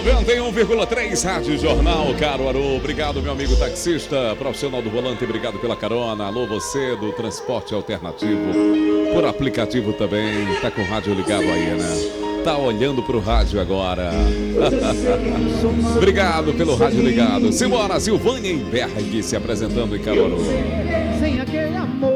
91,3 Rádio Jornal Caruaru. Obrigado, meu amigo taxista, profissional do volante, obrigado pela carona. Alô, você do transporte alternativo, por aplicativo também, tá com o rádio ligado aí, né? Tá olhando pro rádio agora. Obrigado pelo rádio ligado. Simbora, Silvânia Imberg se apresentando em Caruaru. Sem aquele amor